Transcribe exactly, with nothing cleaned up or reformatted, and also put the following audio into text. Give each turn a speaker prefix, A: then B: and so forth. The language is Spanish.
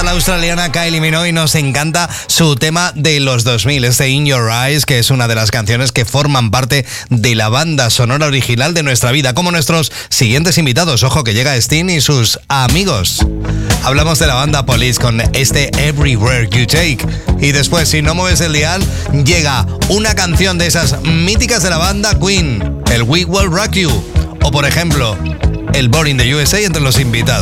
A: la australiana Kylie Minogue y nos encanta su tema de los dos mil, este In Your Eyes, que es una de las canciones que forman parte de la banda sonora original de nuestra vida, como nuestros siguientes invitados. Ojo que llega Sting y sus amigos. Hablamos de la banda Police con este Everywhere You Take. Y después, si no mueves el dial, llega una canción de esas míticas de la banda Queen, el We Will Rock You. O por ejemplo, el Born in the U S A entre los invitados.